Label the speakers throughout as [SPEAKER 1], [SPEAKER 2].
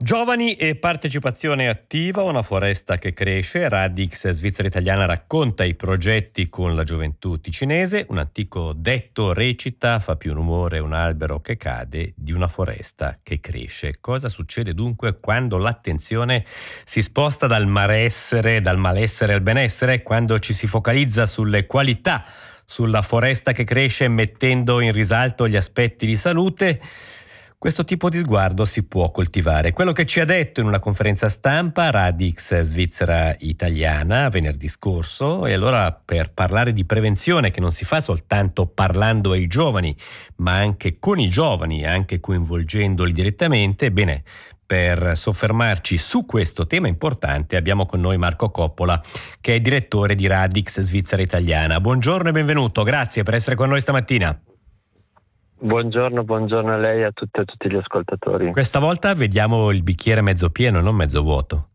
[SPEAKER 1] Giovani e partecipazione attiva, una foresta che cresce. Radix Svizzera Italiana racconta i progetti con la gioventù ticinese. Un antico detto recita: fa più rumore un albero che cade di una foresta che cresce. Cosa succede dunque quando l'attenzione si sposta dal malessere al benessere, quando ci si focalizza sulle qualità, sulla foresta che cresce, mettendo in risalto gli aspetti di salute? Questo tipo di sguardo si può coltivare. Quello che ci ha detto in una conferenza stampa Radix Svizzera Italiana venerdì scorso. E allora, per parlare di prevenzione, che non si fa soltanto parlando ai giovani, ma anche con i giovani, anche coinvolgendoli direttamente, bene, per soffermarci su questo tema importante abbiamo con noi Marco Coppola, che è direttore di Radix Svizzera Italiana. Buongiorno e benvenuto, grazie per essere con noi stamattina.
[SPEAKER 2] Buongiorno a lei e a tutte e tutti gli ascoltatori.
[SPEAKER 1] Questa volta vediamo il bicchiere mezzo pieno, non mezzo vuoto.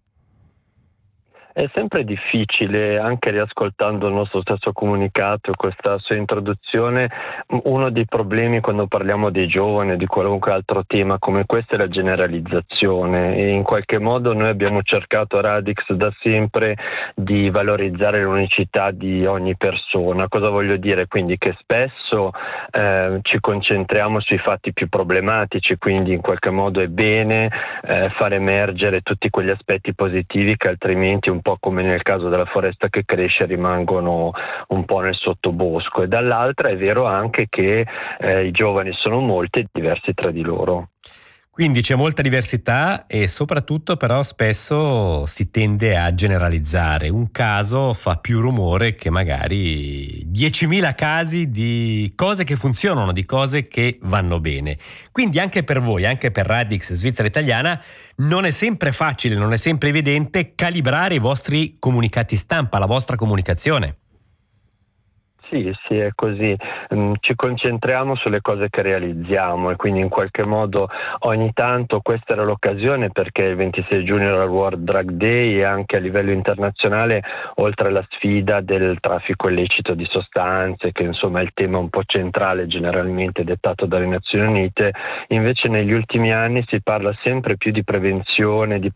[SPEAKER 2] È sempre difficile, anche riascoltando il nostro stesso comunicato, questa sua introduzione. Uno dei problemi quando parliamo dei giovani o di qualunque altro tema come questo è la generalizzazione, e in qualche modo noi abbiamo cercato a Radix da sempre di valorizzare l'unicità di ogni persona. Cosa voglio dire? Quindi che spesso ci concentriamo sui fatti più problematici, quindi in qualche modo è bene far emergere tutti quegli aspetti positivi che altrimenti, un po' come nel caso della foresta che cresce, rimangono un po' nel sottobosco. E dall'altra è vero anche che i giovani sono molti e diversi tra di loro.
[SPEAKER 1] Quindi c'è molta diversità e soprattutto però spesso si tende a generalizzare. Un caso fa più rumore che magari 10.000 casi di cose che funzionano, di cose che vanno bene. Quindi anche per voi, anche per Radix Svizzera Italiana, non è sempre facile, non è sempre evidente calibrare i vostri comunicati stampa, la vostra comunicazione.
[SPEAKER 2] Sì, è così. Ci concentriamo sulle cose che realizziamo e quindi in qualche modo ogni tanto questa era l'occasione, perché il 26 giugno era il World Drug Day e anche a livello internazionale, oltre alla sfida del traffico illecito di sostanze, che insomma è il tema un po' centrale generalmente dettato dalle Nazioni Unite, invece negli ultimi anni si parla sempre più di prevenzione, di